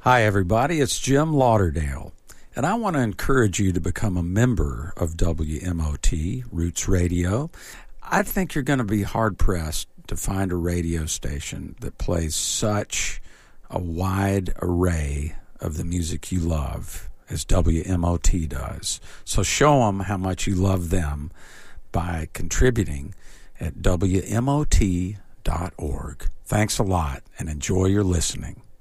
Hi, everybody. It's Jim Lauderdale, and I want to encourage you to become a member of WMOT Roots Radio. I think you're going to be hard-pressed to find a radio station that plays such a wide array of the music you love as WMOT does. So show them how much you love them by contributing at WMOT.org. Thanks a lot, and enjoy your listening.